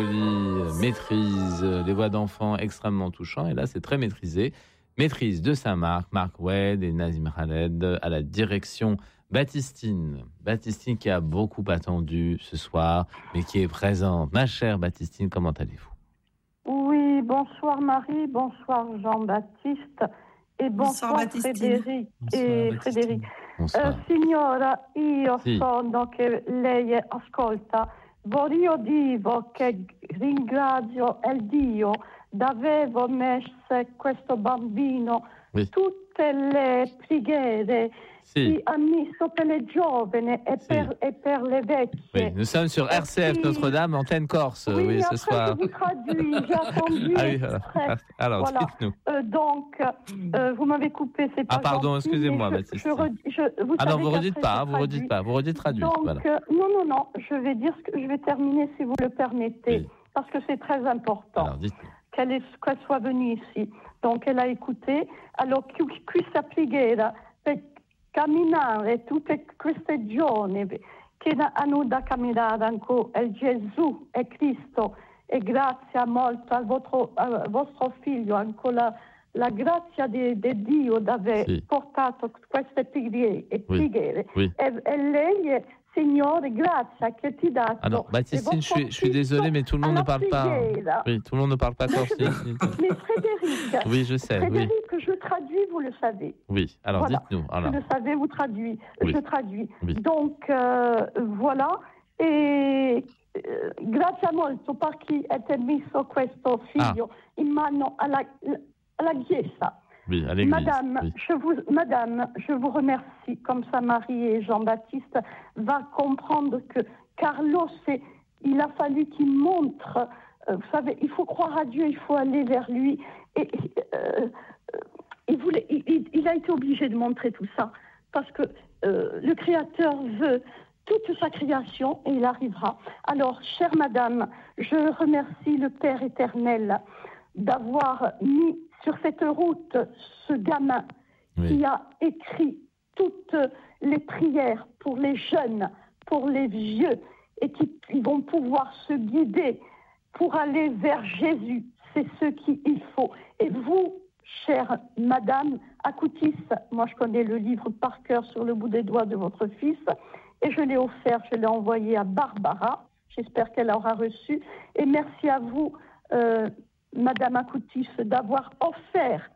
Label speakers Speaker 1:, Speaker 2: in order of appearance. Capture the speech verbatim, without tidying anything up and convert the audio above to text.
Speaker 1: Maîtrise des voix d'enfants extrêmement touchants. Et là, c'est très maîtrisé. Maîtrise de Saint-Marc, Marc Wade et Nazim Khaled à la direction. Baptistine, Baptistine qui a beaucoup attendu ce soir, mais qui est présente. Ma chère Baptistine, comment allez-vous ?
Speaker 2: Oui, bonsoir Marie, bonsoir Jean-Baptiste et bonsoir, bonsoir Frédéric. Bonsoir, e Frédéric.
Speaker 1: Bonsoir.
Speaker 2: Uh, signora, io
Speaker 1: sì.
Speaker 2: sono che lei ascolta. Voglio dire che ringrazio il Dio d'aver messo questo bambino
Speaker 1: oui.
Speaker 2: tutte le preghiere
Speaker 1: sì.
Speaker 2: che ha messo per le giovani e, sì. per, e per le vecchie.
Speaker 1: Oui, nous sommes sur R C F
Speaker 2: puis,
Speaker 1: Notre-Dame, antenne Corse,
Speaker 2: oui,
Speaker 1: oui, ce
Speaker 2: après
Speaker 1: soir.
Speaker 2: Je vous traduis, j'ai attendu.
Speaker 1: Ah oui, alors, alors
Speaker 2: voilà.
Speaker 1: dites-nous.
Speaker 2: Euh, donc, euh, vous m'avez coupé, c'est pas
Speaker 1: Ah pardon,
Speaker 2: gentil,
Speaker 1: excusez-moi,
Speaker 2: je,
Speaker 1: Baptiste.
Speaker 2: Je, je, je, vous
Speaker 1: ah non, vous
Speaker 2: ne
Speaker 1: redites pas, hein, vous redites pas, vous redites traduit.
Speaker 2: Donc,
Speaker 1: voilà.
Speaker 2: euh, non, non, non, je vais dire ce que je vais terminer si vous le permettez,
Speaker 1: oui.
Speaker 2: parce que c'est très important.
Speaker 1: Alors, dites-nous.
Speaker 2: Qu'elle, est, qu'elle soit venue ici. Donc, elle a écouté. Alors, questa preghiera per camminare tutte queste giorni che hanno da camminare ancora il Gesù e Cristo, e grazie molto al vostro, al vostro figlio, ancora la grazia di, di Dio di aver sì. portato queste preghiere.
Speaker 1: Oui.
Speaker 2: Oui. E, e lei, Signore, grazie che ti dato.
Speaker 1: Ah non, Baptistine, je suis, je suis désolé, mais tout le monde ne parle pas. Oui, tout le monde ne parle pas corse.
Speaker 2: Mais Frédéric.
Speaker 1: Oui, je sais.
Speaker 2: Frédéric,
Speaker 1: oui.
Speaker 2: je traduis, vous le savez.
Speaker 1: Oui, alors
Speaker 2: voilà.
Speaker 1: dites-nous. Alors.
Speaker 2: Vous le savez, vous traduisez.
Speaker 1: Oui.
Speaker 2: Je traduis.
Speaker 1: Oui.
Speaker 2: Donc, euh, voilà. E eh, grazie molto per chi ha messo questo figlio ah. in mano alla, alla Chiesa.
Speaker 1: Oui, à l'église.
Speaker 2: Madame,
Speaker 1: oui.
Speaker 2: je vous, Madame, je vous remercie. Comme ça, Marie et Jean-Baptiste va comprendre que Carlos, il a fallu qu'il montre. Euh, vous savez, il faut croire à Dieu, il faut aller vers lui. Et euh, il, voulait, il, il a été obligé de montrer tout ça parce que euh, le Créateur veut toute sa création et il arrivera. Alors, chère Madame, je remercie le Père éternel d'avoir mis sur cette route ce gamin oui. qui a écrit toutes les prières pour les jeunes, pour les vieux, et qui ils vont pouvoir se guider pour aller vers Jésus. C'est ce qu'il faut. Et vous, chère Madame Akoutis, moi je connais le livre par cœur sur le bout des doigts de votre fils, et je l'ai offert, je l'ai envoyé à Barbara. J'espère qu'elle aura reçu. Et merci à vous, euh, Madame Akoutis, d'avoir offert